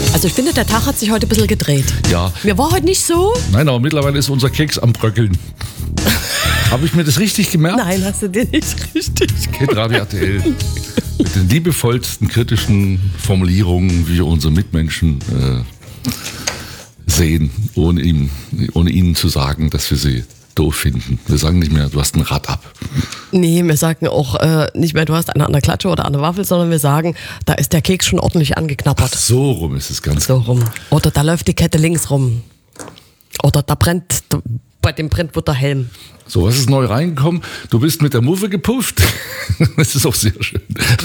Also ich finde, der Tag hat sich heute ein bisschen gedreht. Ja. Mir war heute nicht so. Nein, aber mittlerweile ist unser Keks am Bröckeln. Habe ich mir das richtig gemerkt? Nein, hast du dir nicht richtig Hit Radio RTL. Mit den liebevollsten kritischen Formulierungen, wie wir unsere Mitmenschen sehen, ohne ihnen zu sagen, dass wir sie doof finden. Wir sagen nicht mehr, du hast ein Rad ab. Nee, wir sagen auch nicht mehr, du hast eine an der Klatsche oder an der Waffel, sondern wir sagen, da ist der Keks schon ordentlich angeknabbert. So rum ist es ganz So rum. Oder da läuft die Kette links rum. Oder da brennt, bei dem brennt wird der Helm. So, was ist neu reingekommen? Du bist mit der Muffe gepufft. Das ist auch sehr schön.